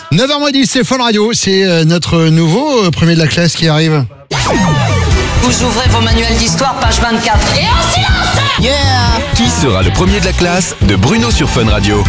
9h10, c'est Fun Radio, c'est notre nouveau premier de la classe qui arrive. Vous ouvrez vos manuels d'histoire, page 24. Et en silence! Yeah! Qui sera le premier de la classe de Bruno sur Fun Radio?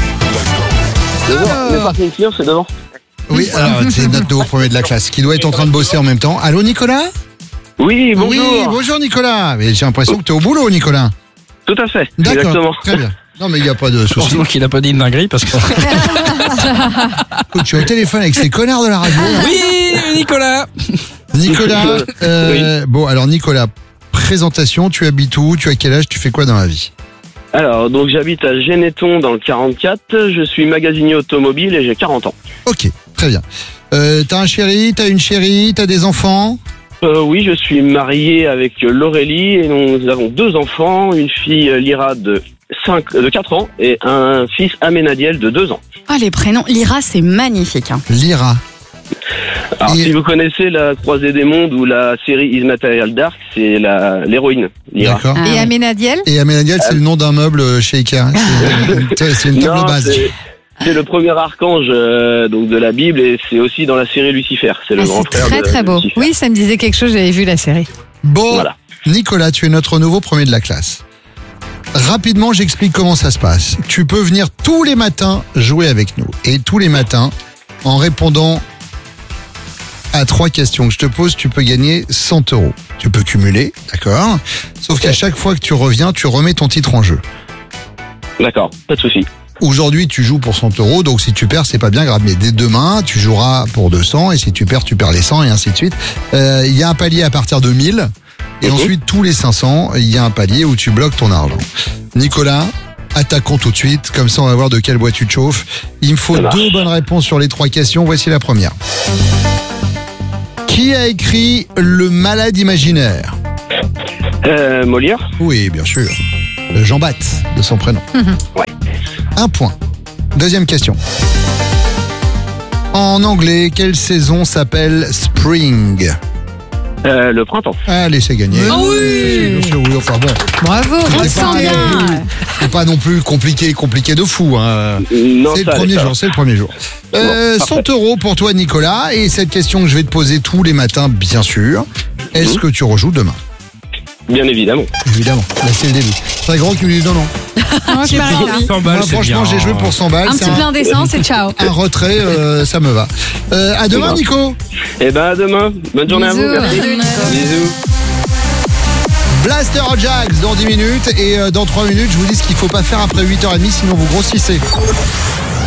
Le parking client, c'est devant. Oui, alors c'est notre nouveau premier de la classe qui doit être en train de bosser en même temps. Allô Nicolas? Oui, bonjour. Oui, bonjour Nicolas. Mais j'ai l'impression que tu es au boulot Nicolas. Tout à fait, D'accord, exactement. très bien. Non mais il n'y a pas de souci. Heureusement qu'il n'a pas dit une dinguerie parce que... Écoute, tu es au téléphone avec ces connards de la radio. Oui, Nicolas. Nicolas, Oui. bon alors Nicolas, présentation, tu habites où? Tu as quel âge? Tu fais quoi dans la vie? Alors, donc j'habite à Généton dans le 44, je suis magasinier automobile et j'ai 40 ans. Ok, très bien. T'as un chéri, t'as une chérie, t'as des enfants? Oui, je suis marié avec Laurélie et nous avons 2 enfants, une fille Lyra de 4 ans et un fils Aménadiel de 2 ans. Ah, les prénoms. Lyra, c'est magnifique. Hein. Lyra. Alors, Et- si vous connaissez la Croisée des Mondes ou la série Is Material Dark, c'est l'héroïne, Lyra. D'accord. Ah, Et ouais. Aménadiel? Et Aménadiel, c'est le nom d'un meuble chez Ikea. C'est une table Non, base. c'est le premier archange donc de la Bible et c'est aussi dans la série Lucifer. C'est le Ah, grand c'est frère très de très beau. Lucifer. Oui, ça me disait quelque chose, j'avais vu la série. Bon, Voilà. Nicolas, tu es notre nouveau premier de la classe. Rapidement, j'explique comment ça se passe. Tu peux venir tous les matins jouer avec nous. Et tous les matins, en répondant à 3 questions que je te pose, tu peux gagner 100 €. Tu peux cumuler, d'accord? Sauf qu'à chaque fois que tu reviens, tu remets ton titre en jeu. D'accord, pas de souci. Aujourd'hui, tu joues pour 100 €, donc si tu perds, c'est pas bien grave. Mais dès demain, tu joueras pour 200, et si tu perds les 100, et ainsi de suite. Il y a un palier à partir de 1000, et ensuite, tous les 500, il y a un palier où tu bloques ton argent. Nicolas, attaquons tout de suite, comme ça on va voir de quel bois tu te chauffes. Il me faut Ça marche. 2 bonnes réponses sur les 3 questions, voici la première. Qui a écrit Le Malade Imaginaire? Molière. Oui, bien sûr. Jean Batte, de son prénom. Ouais. 1 point. Deuxième question. En anglais, quelle saison s'appelle Spring? Le printemps. Allez, c'est gagné. Ah oui. Bien sûr, oui, enfin bon. Bravo, on le C'est sent pas- bien. C'est pas non plus compliqué de fou. Hein. Non, C'est le ça allait, premier ça jour, c'est le premier jour. Bon, 100 parfait. € pour toi, Nicolas. Et cette question que je vais te poser tous les matins, bien sûr. Est-ce que tu rejoues demain? Bien évidemment. Évidemment. Là, c'est le début. Très grand qui me dit non. Non, je m'arrête là. 100 balles, Moi, c'est franchement, bien. j'ai joué pour 100 balles. Un C'est petit plein d'essence et ciao. un retrait, ça me va. À demain, Nico. Et ben à demain. Bonne journée à vous. Bisous. Merci. Bisous, Nico. Bisous. Blaster Jax dans 10 minutes. Et dans 3 minutes, je vous dis ce qu'il faut pas faire après 8h30, sinon vous grossissez.